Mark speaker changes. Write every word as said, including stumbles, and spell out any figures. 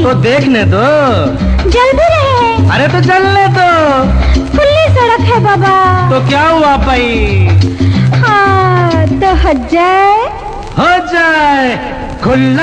Speaker 1: तो देखने दो।
Speaker 2: जल भी रहे हैं।
Speaker 1: अरे तो जलने दो।
Speaker 2: खुली सड़क है बाबा।
Speaker 1: तो क्या हुआ भाई?
Speaker 2: हाँ तो हो जाए।
Speaker 1: हो जाए खुला